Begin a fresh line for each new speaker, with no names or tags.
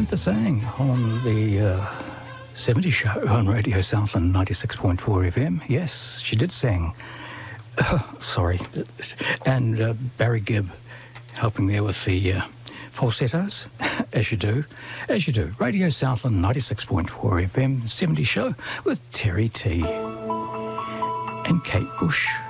Samantha sang on the 70 show on Radio Southland 96.4 FM. Yes, she did sing. Sorry. And Barry Gibb helping there with the falsettos, as you do. Radio Southland 96.4 FM 70 show with Terry T and Kate Bush.